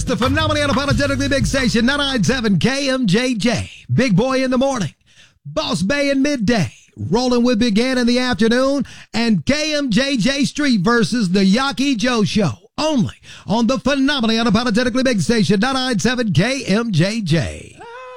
the phenomenally unapologetically big station, 997 KMJJ. Big Boy in the morning, Boss Bay in midday, Rolling with Big Ann in the afternoon, and KMJJ Street versus the Yaki Joe Show. Only on the phenomenally unapologetically big station, 997 KMJJ.